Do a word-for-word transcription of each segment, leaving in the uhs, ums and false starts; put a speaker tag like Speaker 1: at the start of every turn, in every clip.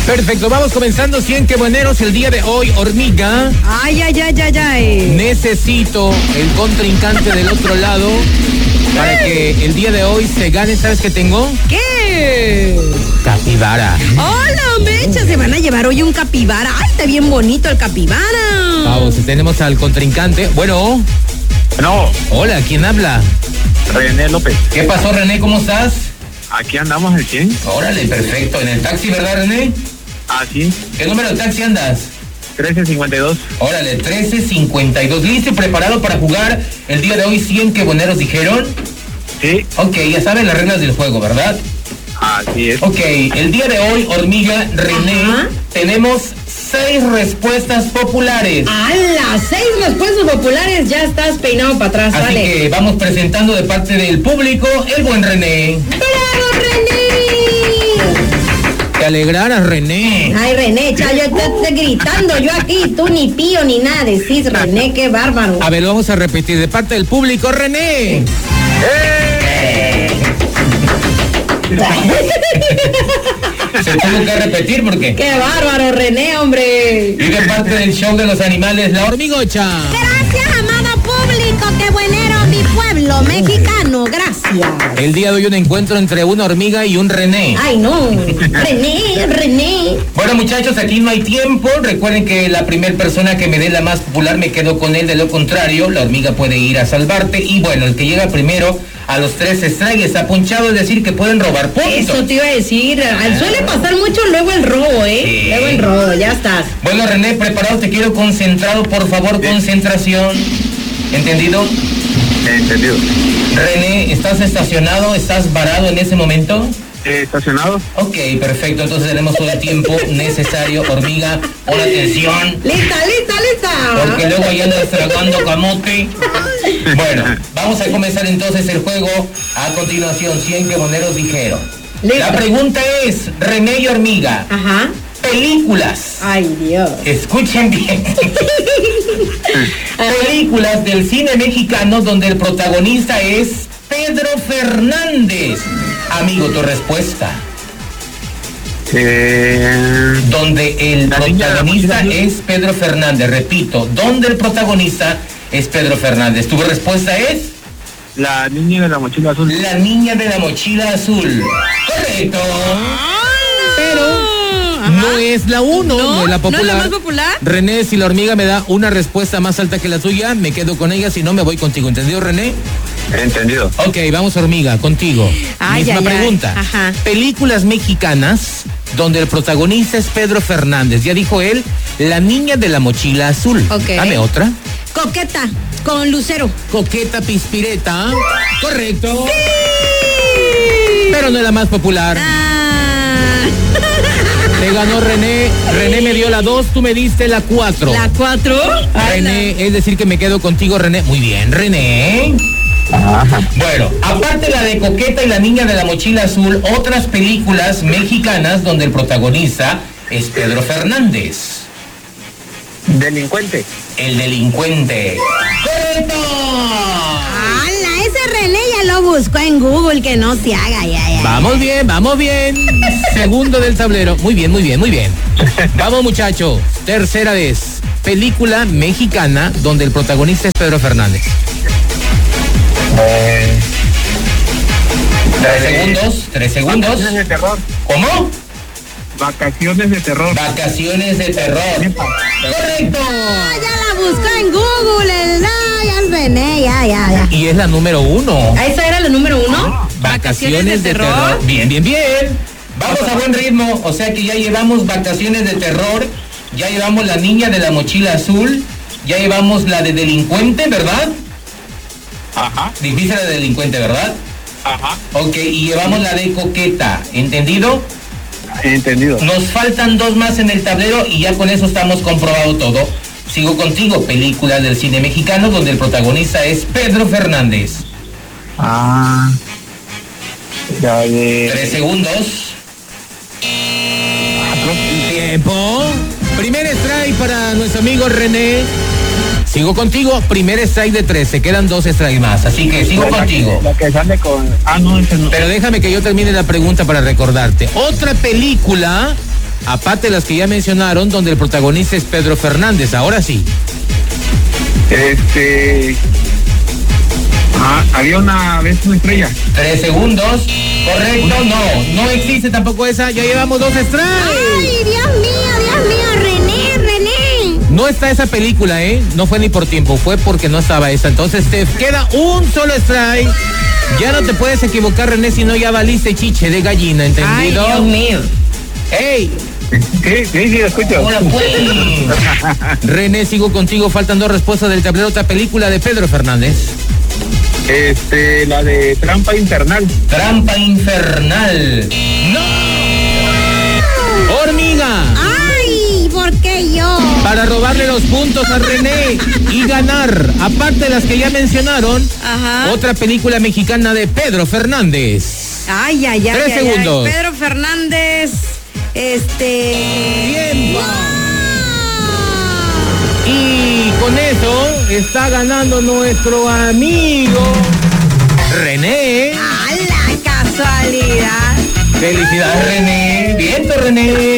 Speaker 1: Perfecto, vamos comenzando cien quebueneros el día de hoy, hormiga.
Speaker 2: Ay, ay, ay, ay, ay.
Speaker 1: Necesito el contrincante del otro lado para que el día de hoy se gane. ¿Sabes qué tengo?
Speaker 2: ¿Qué?
Speaker 1: Capibara.
Speaker 2: Hola, Mecha, se van a llevar hoy un capibara. Ay, está bien bonito el capibara.
Speaker 1: Vamos, tenemos al contrincante. Bueno.
Speaker 3: No.
Speaker 1: Hola, ¿quién habla?
Speaker 3: René López.
Speaker 1: ¿Qué pasó, René? ¿Cómo estás?
Speaker 3: Aquí andamos al cien.
Speaker 1: Órale, perfecto. ¿En el taxi, verdad, René?
Speaker 3: Ah, sí.
Speaker 1: ¿Qué número de taxi andas?
Speaker 3: trece cincuenta y dos.
Speaker 1: Órale, trece cincuenta y dos. ¿Listo y preparado para jugar el día de hoy cien quebueneros dijeron?
Speaker 3: Sí.
Speaker 1: Ok, ya saben las reglas del juego, ¿verdad?
Speaker 3: Así es.
Speaker 1: Ok, el día de hoy, hormiga, René,
Speaker 2: Ajá.
Speaker 1: tenemos seis respuestas populares.
Speaker 2: ¡Hala! Seis respuestas populares, ya estás peinado para atrás,
Speaker 1: Así
Speaker 2: dale.
Speaker 1: que vamos presentando de parte del público el buen René.
Speaker 2: ¡Bravo, René!
Speaker 1: Te alegraras, René.
Speaker 2: Ay, René, cha, yo te estoy gritando, yo aquí, tú ni pío ni nada decís, René, qué bárbaro.
Speaker 1: A ver, lo vamos a repetir de parte del público, René.
Speaker 3: ¡Eh!
Speaker 1: Se tuvo que repetir porque...
Speaker 2: ¡Qué bárbaro, René, hombre!
Speaker 1: Y de parte del show de los animales, la hormigocha.
Speaker 2: Gracias, amado público, qué buenero mi pueblo mexicano, gracias.
Speaker 1: El día de hoy un encuentro entre una hormiga y un René.
Speaker 2: Ay, no, René, René.
Speaker 1: Bueno, muchachos, aquí no hay tiempo. Recuerden que la primera persona que me dé la más popular me quedo con él. De lo contrario, la hormiga puede ir a salvarte. Y bueno, el que llega primero a los tres strikes está ponchado, es decir, que pueden robar puntos.
Speaker 2: Eso te iba a decir, ah. Suele pasar mucho luego el robo, ¿eh?
Speaker 1: Sí.
Speaker 2: Luego el robo, ya estás.
Speaker 1: Bueno, René, preparado, te quiero concentrado, por favor,
Speaker 3: Sí.
Speaker 1: Concentración. ¿Entendido?
Speaker 3: Entendido.
Speaker 1: René, ¿estás estacionado? ¿Estás varado en ese momento?
Speaker 3: Eh, ¿Estacionado?
Speaker 1: Ok, perfecto, entonces tenemos todo el tiempo necesario. Hormiga, pon atención.
Speaker 2: Lista, lista, lista.
Speaker 1: Porque luego ya andas tragando camote. Bueno, vamos a comenzar entonces el juego. A continuación, cien quebuneros dijeron.
Speaker 2: Listo.
Speaker 1: La pregunta es, René y Hormiga,
Speaker 2: Ajá.
Speaker 1: películas.
Speaker 2: Ay, Dios.
Speaker 1: Escuchen bien. Películas del cine mexicano donde el protagonista es Pedro Fernández. Amigo, tu respuesta.
Speaker 3: Eh...
Speaker 1: Donde el
Speaker 3: La niña de la
Speaker 1: protagonista
Speaker 3: mochila azul.
Speaker 1: es Pedro Fernández. Repito, donde el protagonista es Pedro Fernández. ¿Tu respuesta es?
Speaker 3: La niña de la mochila azul.
Speaker 1: La niña de la mochila azul. Correcto. Pero no es la uno, no,
Speaker 2: ¿No?
Speaker 1: es la
Speaker 2: ¿No es
Speaker 1: popular.
Speaker 2: la más popular?
Speaker 1: René, si la hormiga me da una respuesta más alta que la tuya, me quedo con ella, si no me voy contigo. ¿Entendido, René?
Speaker 3: Entendido.
Speaker 1: Ok, vamos, hormiga, contigo.
Speaker 2: Ay,
Speaker 1: Misma
Speaker 2: ay, ay.
Speaker 1: pregunta.
Speaker 2: Ajá.
Speaker 1: Películas mexicanas donde el protagonista es Pedro Fernández. Ya dijo él, la niña de la mochila azul.
Speaker 2: Ok.
Speaker 1: Dame otra.
Speaker 2: Coqueta, con Lucero.
Speaker 1: Coqueta Pispireta. Correcto. Pero no es la más popular.
Speaker 2: Ah.
Speaker 1: Te ganó René. René me dio la dos, tú me diste la cuatro.
Speaker 2: La cuatro.
Speaker 1: René, es decir que me quedo contigo, René. Muy bien, René.
Speaker 3: Ajá.
Speaker 1: Bueno, aparte la de Coqueta y la niña de la mochila azul, otras películas mexicanas donde el protagonista es Pedro Fernández.
Speaker 3: Delincuente.
Speaker 1: El delincuente. ¡Correcto!
Speaker 2: ¡Hala! Ese René ya lo buscó en Google, que no se haga, ya, ya.
Speaker 1: Vamos bien, vamos bien. Segundo del tablero. Muy bien, muy bien, muy bien. Vamos, muchachos. Tercera vez. Película mexicana donde el protagonista es Pedro Fernández.
Speaker 3: Eh...
Speaker 1: Tres segundos, tres segundos.
Speaker 3: Vacaciones de terror.
Speaker 1: ¿Cómo?
Speaker 3: Vacaciones de terror.
Speaker 1: Vacaciones de terror. Correcto.
Speaker 2: Ah, ya la buscó en Google, el ah, ya es René, ya, ya, ya.
Speaker 1: Y es la número uno.
Speaker 2: Ah, ¿esa era la número uno?
Speaker 1: Vacaciones de terror. Bien, bien, bien. Vamos a buen ritmo. O sea que ya llevamos vacaciones de terror. Ya llevamos la niña de la mochila azul. Ya llevamos la de delincuente, ¿verdad?
Speaker 3: Ajá.
Speaker 1: Difícil la de delincuente, ¿verdad?
Speaker 3: Ajá.
Speaker 1: Ok, y llevamos la de coqueta. ¿Entendido?
Speaker 3: Entendido.
Speaker 1: Nos faltan dos más en el tablero y ya con eso estamos comprobado todo. Sigo contigo. Películas del cine mexicano donde el protagonista es Pedro Fernández.
Speaker 3: Ah. Ya de...
Speaker 1: Tres segundos. Tiempo. Primer strike para nuestro amigo René. Sigo contigo. Primer strike de tres. Se quedan dos strikes más. Así que sigo
Speaker 3: la
Speaker 1: contigo.
Speaker 3: Que, la que sale con... Ah, no, ese no.
Speaker 1: Pero déjame que yo termine la pregunta para recordarte. Otra película aparte de las que ya mencionaron, donde el protagonista es Pedro Fernández. Ahora sí.
Speaker 3: Este. Ah, había una vez una estrella.
Speaker 1: Tres segundos. Correcto, no. No existe tampoco esa. Ya llevamos dos strikes.
Speaker 2: Ay, Dios mío, Dios mío, René, René.
Speaker 1: No está esa película, ¿eh? No fue ni por tiempo, fue porque no estaba esa. Entonces te queda un solo strike. Ya no te puedes equivocar, René, si no ya valiste chiche de gallina, ¿entendido?
Speaker 2: Ay, Dios mío.
Speaker 1: ¡Ey!
Speaker 3: Sí, sí, sí, lo escucho.
Speaker 1: Hola, pues. René, sigo contigo. Faltan dos respuestas del tablero. Otra película de Pedro Fernández.
Speaker 3: Este, la de Trampa Infernal.
Speaker 1: Trampa Infernal. ¡No! ¡Hormiga!
Speaker 2: Ay, ¿por qué yo?
Speaker 1: Para robarle los puntos a René y ganar, aparte de las que ya mencionaron,
Speaker 2: Ajá.
Speaker 1: otra película mexicana de Pedro Fernández.
Speaker 2: Ay, ay, ay.
Speaker 1: Tres
Speaker 2: ay,
Speaker 1: segundos.
Speaker 2: ay. Pedro Fernández, este.
Speaker 1: ¡Tiempo! Y con eso está ganando nuestro amigo René.
Speaker 2: ¡A la casualidad!
Speaker 1: Felicidades, René. Viento, René.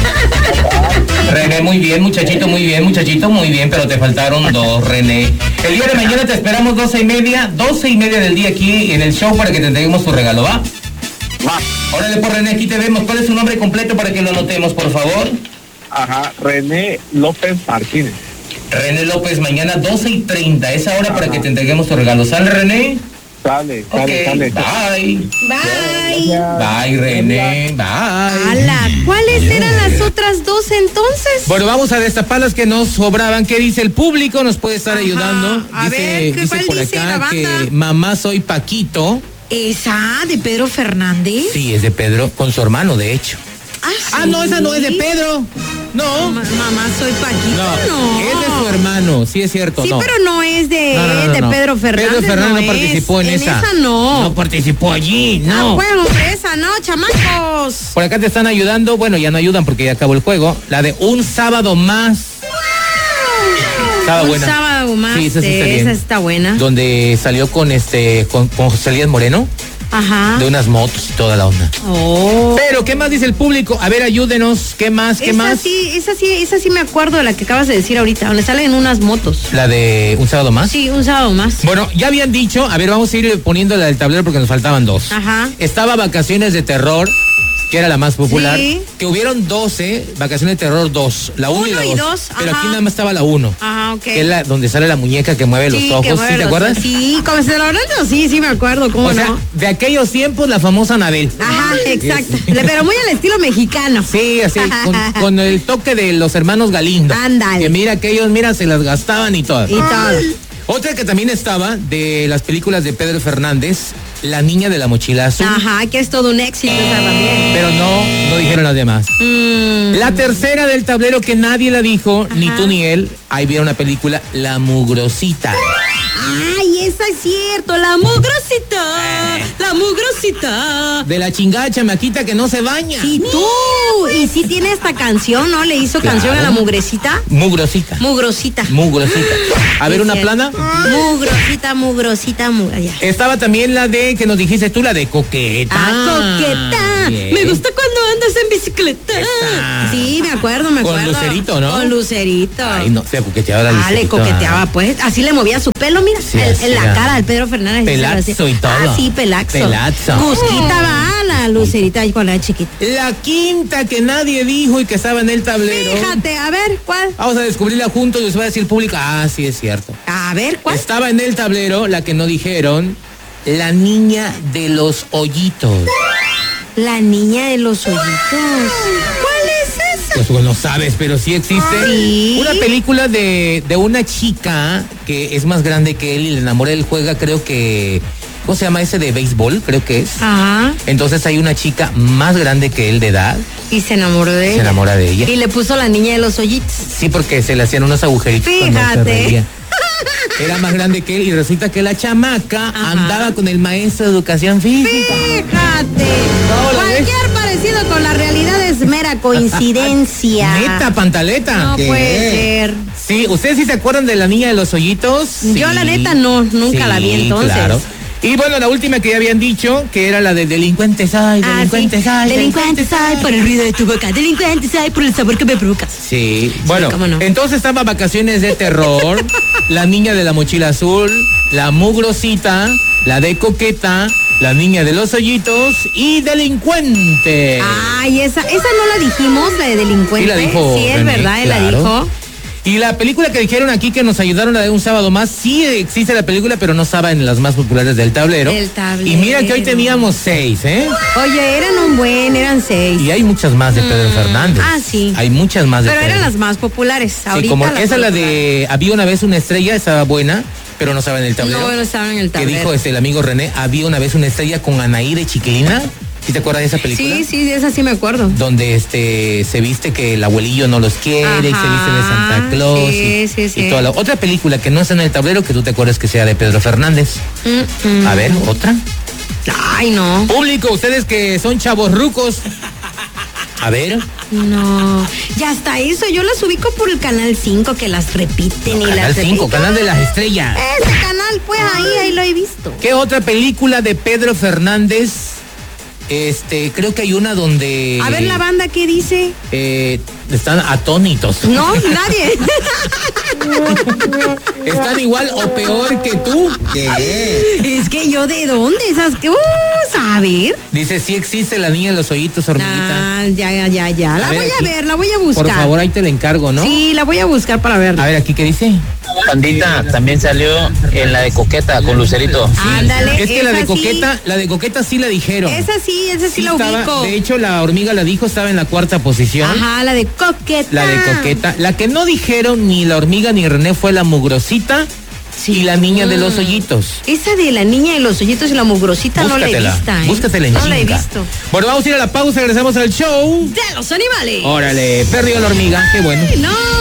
Speaker 1: René, muy bien, muchachito, muy bien, muchachito, muy bien, pero te faltaron dos, René. El día de mañana te esperamos doce y media, doce y media del día aquí en el show para que te entreguemos tu regalo, ¿va?
Speaker 3: Va.
Speaker 1: Órale, por René, aquí te vemos. ¿Cuál es su nombre completo para que lo anotemos, por favor?
Speaker 3: Ajá, René López Martínez.
Speaker 1: René López, mañana doce y treinta, esa hora para que te entreguemos tu regalo. ¿Sale, René?
Speaker 3: Sale,
Speaker 1: Ok,
Speaker 3: sale, sale.
Speaker 1: bye.
Speaker 2: Bye.
Speaker 1: Bye, René, bye.
Speaker 2: ¡Hala! ¿Cuáles eran las otras dos entonces?
Speaker 1: Bueno, vamos a destapar las que nos sobraban. ¿Qué dice el público? Nos puede estar
Speaker 2: Ajá.
Speaker 1: ayudando.
Speaker 2: A
Speaker 1: dice
Speaker 2: ver, ¿qué-
Speaker 1: dice
Speaker 2: cuál
Speaker 1: por
Speaker 2: dice
Speaker 1: acá
Speaker 2: la
Speaker 1: que
Speaker 2: banda?
Speaker 1: mamá soy Paquito.
Speaker 2: ¿Esa de Pedro Fernández?
Speaker 1: Sí, es de Pedro, con su hermano, de hecho.
Speaker 2: Ah,
Speaker 1: Ah, no, esa no es de Pedro. No.
Speaker 2: Ma- mamá, soy Paquito.
Speaker 1: No,
Speaker 2: No,
Speaker 1: es de su hermano, sí es cierto.
Speaker 2: Sí,
Speaker 1: no.
Speaker 2: pero no es de,
Speaker 1: No, no, no,
Speaker 2: de
Speaker 1: no.
Speaker 2: Pedro Fernández.
Speaker 1: Pedro Fernández no,
Speaker 2: es.
Speaker 1: participó en, esa.
Speaker 2: esa no.
Speaker 1: No participó allí, no.
Speaker 2: Ah, pues, hombre, esa no, chamacos.
Speaker 1: Por acá te están ayudando, bueno, ya no ayudan porque ya acabó el juego. La de Un Sábado Más. Estaba
Speaker 2: Un
Speaker 1: buena.
Speaker 2: sábado más.
Speaker 1: Sí, esa sí está bien.
Speaker 2: Esa está buena.
Speaker 1: Donde salió con este, con, con José Elías Moreno,
Speaker 2: Ajá.
Speaker 1: de unas motos y toda la onda.
Speaker 2: Oh.
Speaker 1: Pero, ¿qué más dice el público? A ver, ayúdenos. ¿Qué más? ¿Qué
Speaker 2: esa
Speaker 1: más?
Speaker 2: sí, esa sí, esa sí me acuerdo de la que acabas de decir ahorita, donde salen unas motos.
Speaker 1: La de Un Sábado Más.
Speaker 2: Sí, un sábado más.
Speaker 1: Bueno, ya habían dicho, a ver, vamos a ir poniéndola del tablero porque nos faltaban dos.
Speaker 2: Ajá.
Speaker 1: Estaba Vacaciones de Terror, que era la más popular.
Speaker 2: Sí.
Speaker 1: Que hubieron doce, Vacaciones de Terror dos, la uno y
Speaker 2: Uno
Speaker 1: la
Speaker 2: y
Speaker 1: dos.
Speaker 2: dos,
Speaker 1: Pero
Speaker 2: ajá.
Speaker 1: aquí nada más estaba la uno.
Speaker 2: Ajá, ok.
Speaker 1: Que es la donde sale la muñeca que mueve
Speaker 2: Sí,
Speaker 1: los
Speaker 2: que
Speaker 1: ojos,
Speaker 2: mueve
Speaker 1: ¿sí te
Speaker 2: los-
Speaker 1: acuerdas?
Speaker 2: Sí, como se lo habrán hecho, sí, sí me acuerdo, ¿cómo
Speaker 1: O sea,
Speaker 2: no?
Speaker 1: de aquellos tiempos la famosa Anabel.
Speaker 2: Ajá, exacto. Pero muy al estilo mexicano.
Speaker 1: Sí, así, con, con el toque de los hermanos Galindo.
Speaker 2: Ándale.
Speaker 1: Que mira que ellos, mira, se las gastaban y todo.
Speaker 2: Y todo.
Speaker 1: Otra que también estaba de las películas de Pedro Fernández, La Niña de la Mochila Azul.
Speaker 2: Ajá, que es todo un éxito esa también.
Speaker 1: Pero no, no dijeron las demás.
Speaker 2: Mm.
Speaker 1: La tercera del tablero que nadie la dijo, ni
Speaker 2: Ajá.
Speaker 1: tú ni él, ahí vieron una película, La Mugrosita.
Speaker 2: Ay, esa es cierto, la mugrosita, la mugrosita.
Speaker 1: De la chingada chamaquita que no se baña.
Speaker 2: Y tú, y sí tiene esta canción, ¿no? Le hizo
Speaker 1: Claro.
Speaker 2: canción a la mugrecita.
Speaker 1: Mugrosita.
Speaker 2: Mugrosita.
Speaker 1: Mugrosita. A ver,
Speaker 2: Es
Speaker 1: una
Speaker 2: cierto.
Speaker 1: plana.
Speaker 2: Mugrosita, mugrosita, mu- ya.
Speaker 1: Estaba también la de, que nos dijiste tú, la de Coqueta.
Speaker 2: Ah, coqueta.
Speaker 1: Bien.
Speaker 2: Me gusta cuando andas en bicicleta.
Speaker 1: Esa.
Speaker 2: Sí, me acuerdo, me
Speaker 1: Con
Speaker 2: acuerdo.
Speaker 1: Lucerito, ¿no?
Speaker 2: Con Lucerito.
Speaker 1: Ay, no, se coqueteaba la
Speaker 2: Ah, le
Speaker 1: Lucerito.
Speaker 2: coqueteaba, pues. Así le movía su pelo, mira.
Speaker 1: Sí,
Speaker 2: el-
Speaker 1: así
Speaker 2: en la
Speaker 1: era.
Speaker 2: cara del Pedro Fernández.
Speaker 1: Pelazo y todo.
Speaker 2: Ah, sí, pelazo.
Speaker 1: Pelazo.
Speaker 2: Cusquita va, la Lucerita ahí cuando era chiquita.
Speaker 1: La quinta que nadie dijo y que estaba en el tablero.
Speaker 2: Fíjate, a ver, ¿cuál?
Speaker 1: Vamos a descubrirla juntos y les va a decir el público. Ah, sí, es cierto.
Speaker 2: A ver, ¿cuál?
Speaker 1: Estaba en el tablero, la que no dijeron, La Niña de los Hoyitos.
Speaker 2: La niña de los hoyitos. ¿Cuál es esa?
Speaker 1: Pues bueno, no sabes, pero sí existe.
Speaker 2: Sí.
Speaker 1: Una película de, de una chica que es más grande que él y le enamora. Él juega, creo que, ¿cómo se llama ese de béisbol? Creo que es.
Speaker 2: Ajá.
Speaker 1: Entonces hay una chica más grande que él de edad.
Speaker 2: Y se enamoró de
Speaker 1: Se
Speaker 2: ella.
Speaker 1: enamora de ella.
Speaker 2: Y le puso la niña de los hoyitos.
Speaker 1: Sí, porque se le hacían unos agujeritos cuando se
Speaker 2: Fíjate.
Speaker 1: reía. Era más grande que él y resulta que la chamaca
Speaker 2: Ajá.
Speaker 1: andaba con el maestro de educación física.
Speaker 2: Fíjate.
Speaker 1: ¿Cómo la ves?
Speaker 2: Cualquier parecido con la realidad es mera coincidencia.
Speaker 1: Neta, pantaleta.
Speaker 2: No
Speaker 1: ¿Qué?
Speaker 2: puede ser.
Speaker 1: Sí, ¿ustedes sí se acuerdan de la niña de los hoyitos?
Speaker 2: Yo,
Speaker 1: Sí.
Speaker 2: la neta, no, nunca
Speaker 1: Sí,
Speaker 2: la vi entonces.
Speaker 1: Claro. Y bueno, la última que ya habían dicho, que era la de delincuentes ay,
Speaker 2: Ah,
Speaker 1: delincuentes
Speaker 2: sí.
Speaker 1: ay,
Speaker 2: Delincuentes ay, por el ruido de tu boca. Delincuentes ay, por el sabor que me provocas.
Speaker 1: Sí, bueno,
Speaker 2: cómo no.
Speaker 1: entonces estaban Vacaciones de Terror, La Niña de la Mochila Azul, La Mugrosita, La de Coqueta, La Niña de los Hoyitos y Delincuente.
Speaker 2: Ay, esa, esa no la dijimos, la de delincuente.
Speaker 1: Sí la dijo
Speaker 2: Sí, es
Speaker 1: René,
Speaker 2: verdad, él la
Speaker 1: claro.
Speaker 2: dijo.
Speaker 1: Y la película que dijeron aquí que nos ayudaron a de un sábado más, sí existe la película, pero no estaba en las más populares del tablero.
Speaker 2: Del tablero.
Speaker 1: Y mira que hoy teníamos seis, ¿eh?
Speaker 2: Oye, eran un buen, eran seis.
Speaker 1: Y hay muchas más de Pedro
Speaker 2: Mm,
Speaker 1: Fernández.
Speaker 2: ah, sí.
Speaker 1: Hay muchas más de
Speaker 2: Pero
Speaker 1: Pedro.
Speaker 2: eran las más populares.
Speaker 1: Sí,
Speaker 2: Ahorita
Speaker 1: como
Speaker 2: las
Speaker 1: esa la
Speaker 2: populares.
Speaker 1: de Había una vez una estrella, estaba buena, pero no estaba en el tablero.
Speaker 2: No, no estaban en el
Speaker 1: Que
Speaker 2: tablero.
Speaker 1: dijo este el amigo René, Había una vez una estrella con Anaí de Chiquilina. ¿Sí te acuerdas de esa película?
Speaker 2: Sí, sí, de esa sí me acuerdo.
Speaker 1: Donde este se viste que el abuelillo no los quiere y se viste de
Speaker 2: Ajá,
Speaker 1: Santa Claus
Speaker 2: sí,
Speaker 1: y,
Speaker 2: sí, sí.
Speaker 1: y toda la otra película que no está en el tablero que tú te acuerdas que sea de Pedro Fernández.
Speaker 2: Mm, mm.
Speaker 1: A ver, otra.
Speaker 2: Ay, no.
Speaker 1: Público, ustedes que son chavos rucos. A ver.
Speaker 2: No. Ya hasta eso, yo las ubico por el canal cinco que las repiten y
Speaker 1: Canal
Speaker 2: las
Speaker 1: cinco, Canal de las Estrellas.
Speaker 2: Ese canal, pues ahí, ahí lo he visto.
Speaker 1: ¿Qué otra película de Pedro Fernández? Este, creo que hay una donde
Speaker 2: A ver la banda, ¿qué dice?
Speaker 1: eh, están atónitos.
Speaker 2: No, nadie.
Speaker 1: Están igual o peor que tú.
Speaker 2: Es que yo, ¿de dónde? Esas que, uh, a ver.
Speaker 1: Dice, sí existe La Niña de los Hoyitos, hormiguita.
Speaker 2: Ah, ya, ya, ya, ya. La
Speaker 1: A ver,
Speaker 2: voy a
Speaker 1: aquí.
Speaker 2: ver, la voy a buscar.
Speaker 1: Por favor, ahí te la encargo, ¿no?
Speaker 2: Sí, la voy a buscar para
Speaker 1: A
Speaker 2: verla.
Speaker 1: ver, aquí, ¿qué dice?
Speaker 4: Pandita también salió en la de Coqueta con Lucerito.
Speaker 2: Ándale,
Speaker 1: Es que la
Speaker 2: esa
Speaker 1: de
Speaker 2: sí.
Speaker 1: Coqueta, la de Coqueta sí la dijeron.
Speaker 2: Esa sí, esa sí,
Speaker 1: Sí
Speaker 2: la
Speaker 1: estaba-
Speaker 2: ubico.
Speaker 1: de hecho, la hormiga la dijo, estaba en la cuarta posición.
Speaker 2: Ajá, la de Coqueta.
Speaker 1: La de Coqueta. La que no dijeron ni la hormiga ni René fue la mugrosita y la niña de los hoyitos.
Speaker 2: Esa de la niña de los hoyitos y la mugrosita no la he
Speaker 1: Búscatela,
Speaker 2: visto, ¿eh?
Speaker 1: búscatela en
Speaker 2: No la he
Speaker 1: chinga.
Speaker 2: visto.
Speaker 1: Bueno, vamos a ir a la pausa, regresamos al show.
Speaker 2: De los animales.
Speaker 1: Órale, perdió la hormiga, qué bueno.
Speaker 2: Ay, no.